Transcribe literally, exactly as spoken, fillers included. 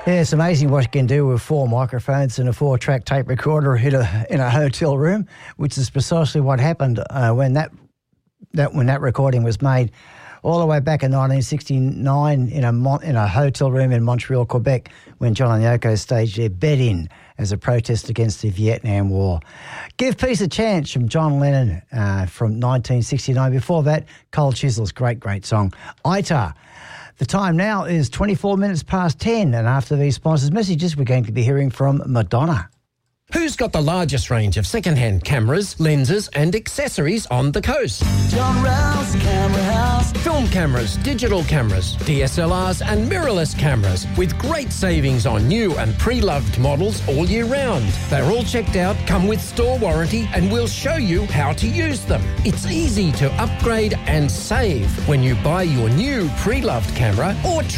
Yeah, it's amazing what you can do with four microphones and a four-track tape recorder in a, in a hotel room, which is precisely what happened uh, when that that when that recording was made, all the way back in nineteen sixty-nine in a Mon- in a hotel room in Montreal, Quebec, when John and Yoko staged their bed-in as a protest against the Vietnam War. Give Peace a Chance from John Lennon uh, from nineteen sixty-nine. Before that, Cold Chisel's great, great song, Ita. The time now is twenty-four minutes past ten, and after these sponsors' messages, we're going to be hearing from Madonna. Who's got the largest range of second-hand cameras, lenses and accessories on the coast? John Rouse Camera House. Film cameras, digital cameras, D S L Rs and mirrorless cameras with great savings on new and pre-loved models all year round. They're all checked out, come with store warranty and we'll show you how to use them. It's easy to upgrade and save when you buy your new pre-loved camera or